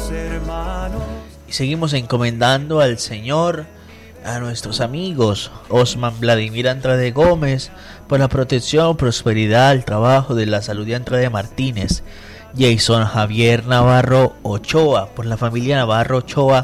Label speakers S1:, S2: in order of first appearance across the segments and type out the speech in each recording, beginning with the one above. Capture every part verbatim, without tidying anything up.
S1: Y seguimos encomendando al Señor a nuestros amigos Osman Vladimir Andrade Gómez por la protección, prosperidad, el trabajo de la salud de Andrade Martínez. Jason Javier Navarro Ochoa por la familia Navarro Ochoa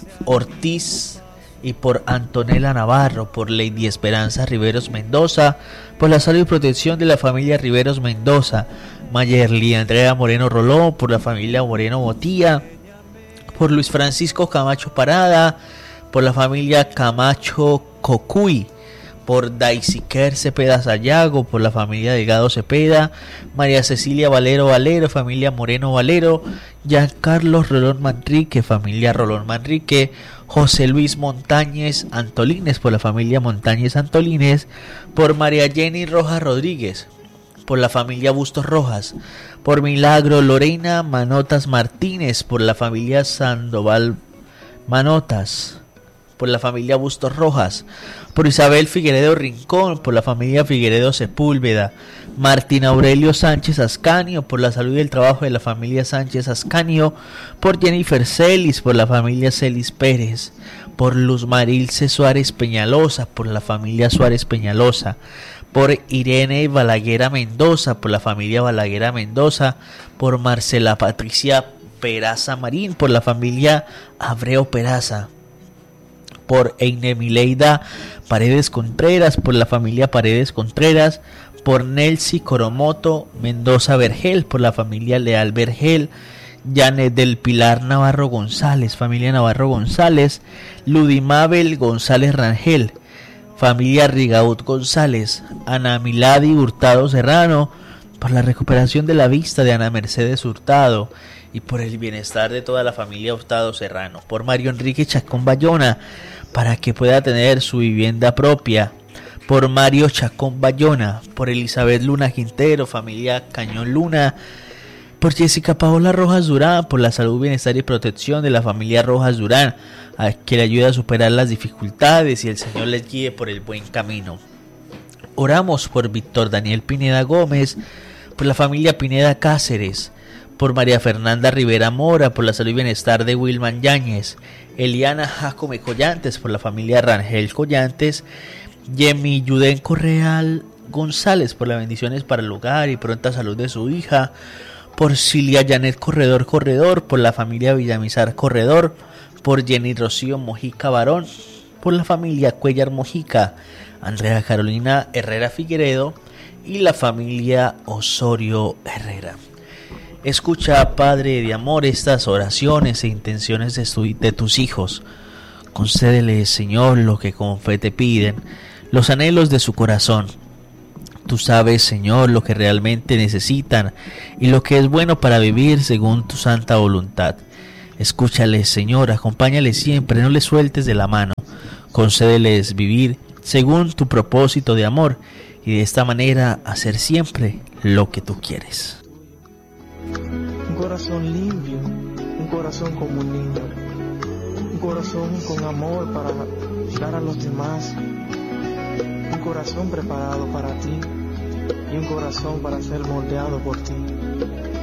S1: Ortiz y por Antonella Navarro, por Lady Esperanza Riveros Mendoza, por la salud y protección de la familia Riveros Mendoza. Mayerly Andrea Moreno Rolón por la familia Moreno Botía, por Luis Francisco Camacho Parada, por la familia Camacho Cocuy, por Daisiker Cepeda Sayago, por la familia Delgado Cepeda, María Cecilia Valero Valero, familia Moreno Valero, Giancarlos Rolón Manrique, familia Rolón Manrique, José Luis Montañez Antolines, por la familia Montañez Antolines, por María Jenny Rojas Rodríguez, por la familia Bustos Rojas, por Milagro Lorena Manotas Martínez, por la familia Sandoval Manotas, por la familia Bustos Rojas, por Isabel Figueredo Rincón, por la familia Figueredo Sepúlveda, Martín Aurelio Sánchez Ascanio, por la salud y el trabajo de la familia Sánchez Ascanio, por Jennifer Celis, por la familia Celis Pérez, por Luz Marilce Suárez Peñalosa, por la familia Suárez Peñalosa, por Irene Balaguera Mendoza, por la familia Balaguera Mendoza, por Marcela Patricia Peraza Marín, por la familia Abreu Peraza, por Einemileida Paredes Contreras, por la familia Paredes Contreras, por Nelcy Coromoto Mendoza Vergel, por la familia Leal Vergel, Janet del Pilar Navarro González, familia Navarro González, Ludimabel González Rangel, familia Rigaud González, Ana Milady Hurtado Serrano, por la recuperación de la vista de Ana Mercedes Hurtado y por el bienestar de toda la familia Hurtado Serrano, por Mario Enrique Chacón Bayona, para que pueda tener su vivienda propia, por Mario Chacón Bayona, por Elizabeth Luna Quintero, familia Cañón Luna, por Jessica Paola Rojas Durán, por la salud, bienestar y protección de la familia Rojas Durán, a que le ayude a superar las dificultades y el Señor les guíe por el buen camino. Oramos por Víctor Daniel Pineda Gómez, por la familia Pineda Cáceres, por María Fernanda Rivera Mora, por la salud y bienestar de Wilman Yáñez, Eliana Jacome Collantes, por la familia Rangel Collantes, Yemi Yuden Correal González, por las bendiciones para el hogar y pronta salud de su hija, por Cilia Janet Corredor Corredor, por la familia Villamizar Corredor, por Jenny Rocío Mojica Barón, por la familia Cuellar Mojica, Andrea Carolina Herrera Figueredo y la familia Osorio Herrera. Escucha, Padre de amor, estas oraciones e intenciones de, su, de tus hijos. Concédele, Señor, lo que con fe te piden, los anhelos de su corazón. Tú sabes, Señor, lo que realmente necesitan y lo que es bueno para vivir según tu santa voluntad. Escúchales, Señor, acompáñales siempre, no les sueltes de la mano. Concédeles vivir según tu propósito de amor y de esta manera hacer siempre lo que tú quieres.
S2: Un corazón limpio, un corazón como un niño, un corazón con amor para dar a los demás, un corazón preparado para ti y un corazón para ser moldeado por ti.